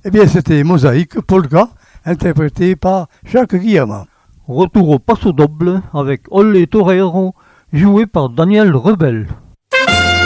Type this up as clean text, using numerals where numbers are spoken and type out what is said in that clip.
Eh bien, c'était Mosaïque, Polka, interprété par Jacques Guillermin. Retour au passo doble avec Olle Torero, joué par Daniel Rebel.